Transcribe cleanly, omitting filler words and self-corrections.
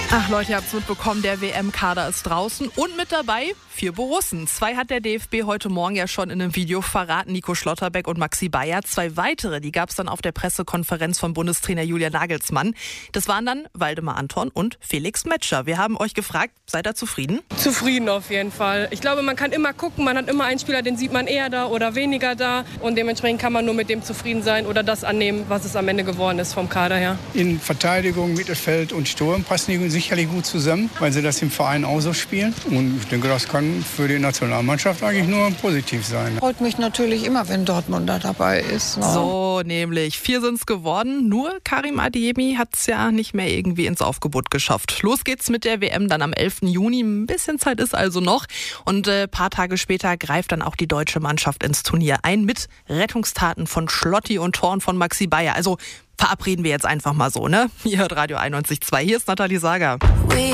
Ach Leute, ihr habt's mitbekommen, der WM-Kader ist draußen und mit dabei 4 Borussen. 2 hat der DFB heute Morgen ja schon in einem Video verraten, Nico Schlotterbeck und Maxi Bayer. 2 weitere, die gab's dann auf der Pressekonferenz von Bundestrainer Julian Nagelsmann. Das waren dann Waldemar Anton und Felix Metscher. Wir haben euch gefragt, seid ihr zufrieden? Zufrieden auf jeden Fall. Ich glaube, man kann immer gucken, man hat immer einen Spieler, den sieht man eher da oder weniger da. Und dementsprechend kann man nur mit dem zufrieden sein oder das annehmen, was es am Ende geworden ist vom Kader her. In Verteidigung, Mittelfeld und Sturm passen die sicherlich gut zusammen, weil sie das im Verein auch so spielen. Und ich denke, das kann für die Nationalmannschaft eigentlich nur positiv sein. Freut mich natürlich immer, wenn Dortmund da dabei ist. Ne? So, nämlich 4 sind's geworden. Nur Karim Adeyemi hat's ja nicht mehr irgendwie ins Aufgebot geschafft. Los geht's mit der WM dann am 11. Juni. Ein bisschen Zeit ist also noch. Und paar Tage später greift dann auch die deutsche Mannschaft ins Turnier ein mit Rettungstaten von Schlotti und Toren von Maxi Bayer. Also verabreden wir jetzt einfach mal so, ne? Ihr hört Radio 91.2. Hier ist Nathalie Sager.